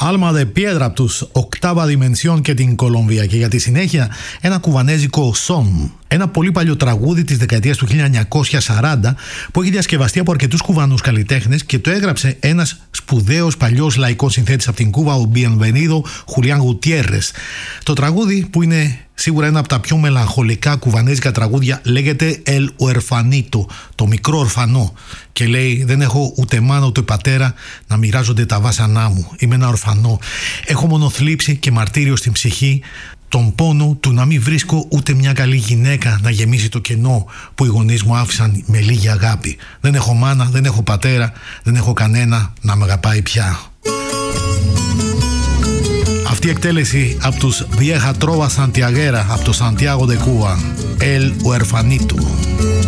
Alma de Piedra από τους Octava Dimension και την Κολομβία. Και για τη συνέχεια ένα κουβανέζικο song, ένα πολύ παλιό τραγούδι της δεκαετίας του 1940 που έχει διασκευαστεί από αρκετούς κουβανούς καλλιτέχνες και το έγραψε ένας σπουδαίος παλιός λαϊκός συνθέτης από την Κούβα, ο Bienvenido Julián Gutiérrez. Το τραγούδι, που είναι σίγουρα ένα από τα πιο μελαγχολικά κουβανέζικα τραγούδια, λέγεται El Huerfanito, το μικρό ορφανό, και λέει: δεν έχω ούτε μάνα ούτε πατέρα να μοιράζονται τα βάσανά μου. Είμαι ένα ορφανό. Έχω μόνο θλίψη και μαρτύριο στην ψυχή, τον πόνο του να μην βρίσκω ούτε μια καλή γυναίκα να γεμίσει το κενό που οι γονείς μου άφησαν με λίγη αγάπη. Δεν έχω μάνα, δεν έχω πατέρα, δεν έχω κανένα να με αγαπάει πια. Αυτή η εκτέλεση από τους Vieja Trova Santiaguera, από το Santiago de Cuba, El Huerfanito.